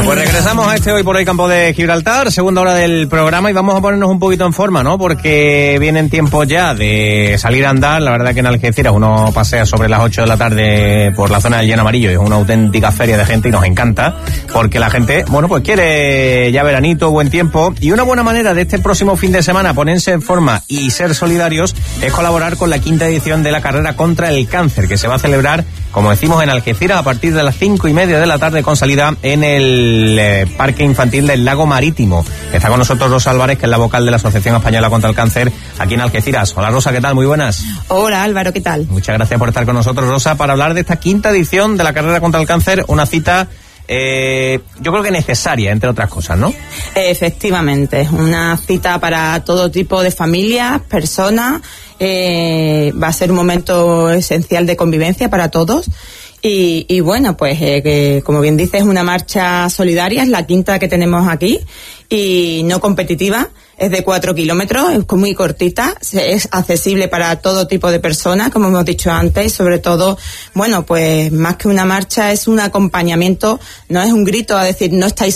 Pues regresamos a Hoy por Hoy Campo de Gibraltar, segunda hora del programa, y vamos a ponernos un poquito en forma, ¿no? Porque vienen tiempos ya de salir a andar. La verdad que en Algeciras uno pasea sobre las 8 de la tarde por la zona del Llano Amarillo, es una auténtica feria de gente y nos encanta, porque la gente, bueno, pues quiere ya veranito, buen tiempo, y una buena manera de este próximo fin de semana ponerse en forma y ser solidarios es colaborar con la 5ª edición de la carrera contra el cáncer, que se va a celebrar, como decimos, en Algeciras a partir de las 5:30 de la tarde, con salida en el Parque Infantil del Lago Marítimo. Está con nosotros Rosa Álvarez, que es la vocal de la Asociación Española contra el Cáncer aquí en Algeciras. Hola Rosa, ¿qué tal? Muy buenas. Hola Álvaro, ¿qué tal? Muchas gracias por estar con nosotros, Rosa, para hablar de esta 5ª edición de la carrera contra el cáncer, una cita yo creo que necesaria, entre otras cosas, ¿no? Efectivamente, es una cita para todo tipo de familias, personas, va a ser un momento esencial de convivencia para todos. Y bueno, pues como bien dices, es una marcha solidaria, es la 5ª que tenemos aquí y no competitiva, es de 4 kilómetros, es muy cortita, es accesible para todo tipo de personas, como hemos dicho antes, y sobre todo, bueno, pues más que una marcha es un acompañamiento, no es un grito a decir no estáis